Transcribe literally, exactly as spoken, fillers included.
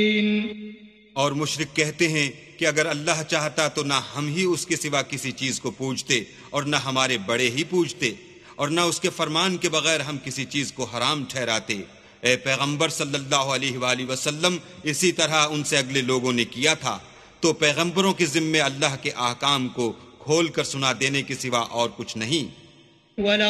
और मुशरिक कहते हैं कि अगर अल्लाह चाहता तो ना हम ही उसके सिवा किसी चीज को पूजते और न हमारे बड़े ही पूजते और न उसके फरमान के बगैर हम किसी चीज को हराम ठहराते। ए पैगंबर सल्लल्लाहु अलैहि वसल्लम, इसी तरह उनसे अगले लोगों ने किया था। तो पैगंबरों के जिम्मे अल्लाह के ahकाम को खोल कर सुना देने के सिवा और कुछ नहीं।